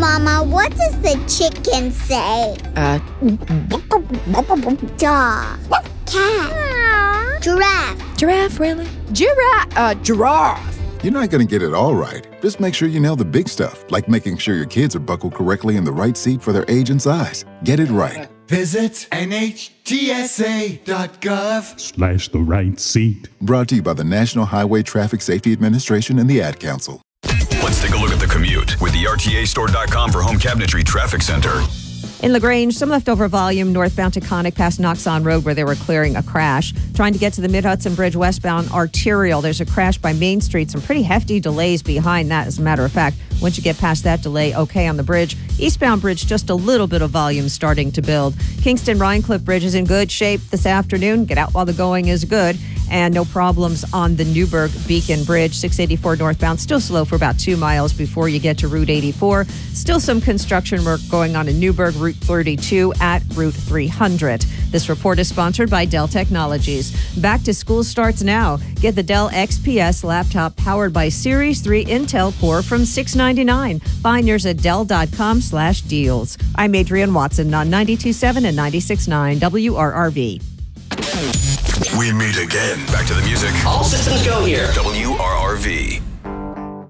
Mama, what does the chicken say? Dog. Cat. Giraffe. Giraffe, really? Giraffe. You're not going to get it all right. Just make sure you nail the big stuff, like making sure your kids are buckled correctly in the right seat for their age and size. Get it right. Visit NHTSA.gov/ the right seat. Brought to you by the National Highway Traffic Safety Administration and the Ad Council. Let's take a look at the commute with the RTAstore.com for home cabinetry traffic center. In LaGrange, some leftover volume northbound Taconic past Knoxon Road where they were clearing a crash. Trying to get to the Mid-Hudson Bridge westbound arterial. There's a crash by Main Street. Some pretty hefty delays behind that, as a matter of fact. Once you get past that delay, okay on the bridge. Eastbound bridge, just a little bit of volume starting to build. Kingston Rhinecliff Bridge is in good shape this afternoon. Get out while the going is good. And no problems on the Newburgh Beacon Bridge. 684 northbound, still slow for about 2 miles before you get to Route 84. Still some construction work going on in Newburgh, Route 32 at Route 300. This report is sponsored by Dell Technologies. Back to school starts now. Get the Dell XPS laptop powered by Series 3 Intel Core from $699. Find yours at Dell.com/deals. I'm Adrienne Watson on 92.7 and 96.9 WRRV. We meet again. Back to the music. All systems go here. WRRV.